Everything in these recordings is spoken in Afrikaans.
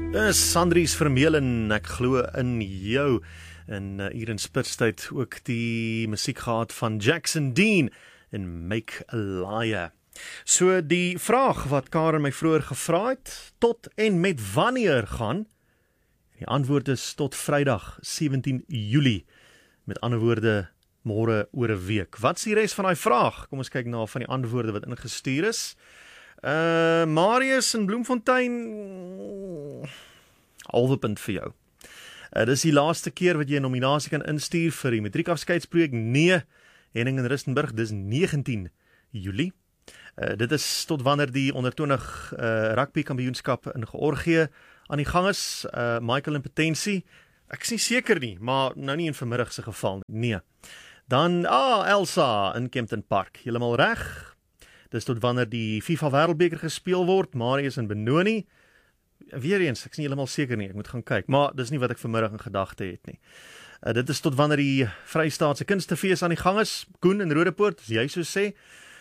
Sandries Vermeulen, ek glo in jou. En hier in Spitstyd ook die musiek gehad van Jackson Dean en Make a Liar. So die vraag wat Karen my vroeër gevra het, tot en met wanneer gaan? Die antwoord is tot Vrydag 17 Julie. Met ander woorde, môre oor 'n week. Wat is die res van daai vraag? Kom ons kyk na van die antwoorde wat ingestuur is. Marius in Bloemfontein, halwe punt vir jou. Dis die laaste keer wat jy 'n nominasie kan instuur vir die matriekafskeidsprojek. Nee, Henning in Rustenburg, dis 19 Julie. Dit is tot wanneer die onder 20 rugby kampioenskap in Georgië aan die gang is. Michael in Potensie, ek is nie seker nie, maar nou nie in vanmiddag se geval nie. Nee. Dan, Elsa in Kempton Park, heeltemal reg. Dis tot wanneer die FIFA Wêreldbeker gespeel word. Marius in Benoni. Weer eens, ek is nie heeltemal seker nie, ek moet gaan kyk, maar dis nie wat ek vanmiddag in gedagte het nie. Dit is tot wanneer die Vrystaatse Kunstefees aan die gang is. Koen in Rodepoort, as jy so sê.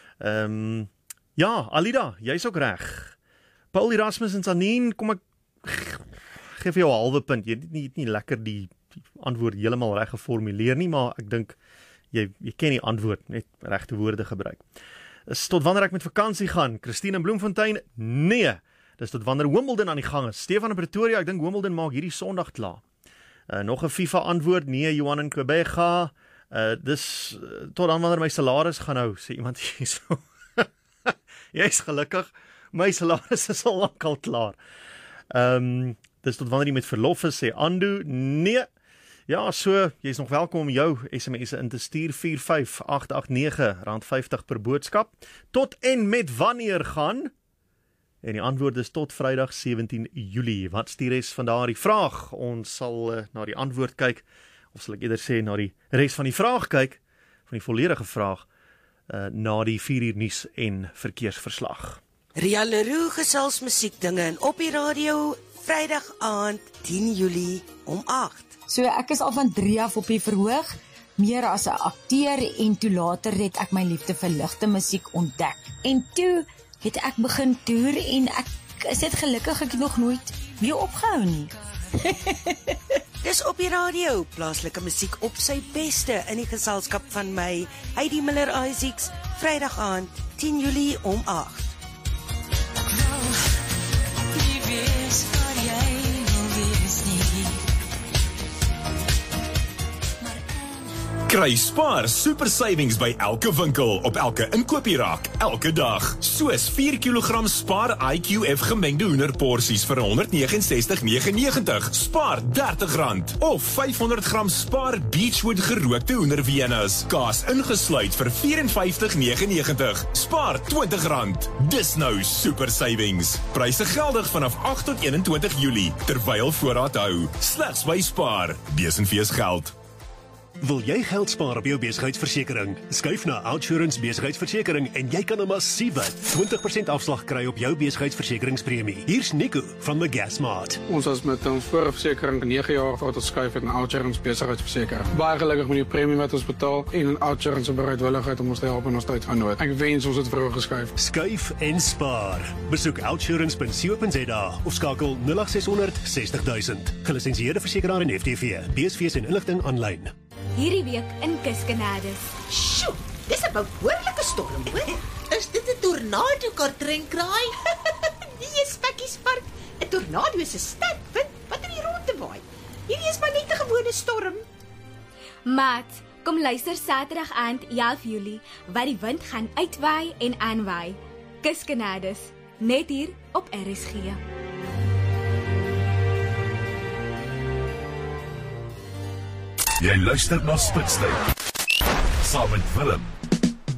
Ja, Alida, jy's ook reg. Paul Erasmus en Sanine, kom ek geef jou 'n halwe punt. Jy het nie lekker die antwoord heeltemal reg geformuleer nie, maar ek dink jy ken die antwoord, net regte woorde gebruik. Is tot wanneer ek met vakansie gaan. Christine in Bloemfontein, nee. Dis tot wanneer Wimbledon aan die gang is. Stefan in Pretoria, ek dink Wimbledon maak hierdie Sondag klaar. Nog 'n FIFA antwoord, nee, Johan in Quebec. Dis tot dan wanneer my salaris gaan hou, sê iemand hier so. Jy's gelukkig, my salaris is al lank al klaar. Dis tot wanneer jy met verlof is, sê Andu, nee. Ja, so, jy is nog welkom om jou SMS'e in te stuur, 45889, R50 per boodskap. Tot en met wanneer gaan? En die antwoord is tot Vrydag 17 Julie. Wat is die res van daardie vraag? Ons sal na die antwoord kyk, of sal ek eerder sê, na die res van die vraag kyk, van die volledige vraag, na die 4 uur nuus en verkeersverslag. Ria Leroux gesels musiekdinge en op die radio, Vrydag aand 10 Julie om 8. So ek is al van 3 af op die verhoog, meer as 'n akteur, en toe later het ek my liefde vir ligte musiek ontdek. En toe het ek begin toer en ek is net gelukkig ek het nog nooit weer opgehou nie. Dis op die radio, plaaslike musiek op sy beste in die geselskap van my, Heidi Miller-Isaacs, Vrydag aand 10 Julie om 8. Kry Spar super savings by elke winkel op elke inkopierak, elke dag. Soos 4 kg Spar IQF gemengde hoenderporsies vir R169,99. Spaar R30 of 500 gram Spar Beechwood gerookte hoenderwenas. Kaas ingesluit vir R54,99. Spaar R20. Dis nou super savings. Pryse geldig vanaf 8 tot 21 Julie, terwyl voorraad hou. Slegs by Spar. Besenfees geld. Wil jy geld spaar op jou besigheidsversekering? Skuif na OUTsurance Besigheidsversekering en jy kan 'n massiewe 20% afslag kry op jou besigheidsversekeringspremie. Hier's Nico van Magasmart. Ons was met 'n voorversekering 9 jaar wat ons skuif het na OUTsurance Besigheidsversekering. Baie gelukkig met die premie wat ons betaal en OUTsurance se bereidwilligheid om ons te help in ons tyd van nood. Ek wens ons het vroeër geskuif. Skuif en spaar. Besoek outsurance.co.za of skakel 0800 60 000. Gelisensieerde versekeraar en FTV. BSV's en inligting aanlyn. Hierdie week in Kuskenades. Sjoe, dis 'n behoorlike storm, hoor. Is dit 'n tornado, Katrinkraai? Nee, Spekkiespark. 'n Tornado is 'n sterk wind wat in die ronde waai. Hierdie is maar net 'n gewone storm. Maat, kom luister Saterdag aand 11 Julie, wat die wind gaan uitwaai en aanwaai. Kuskenades, net hier op RSG. Jy luister na Spitstyd saam met Willem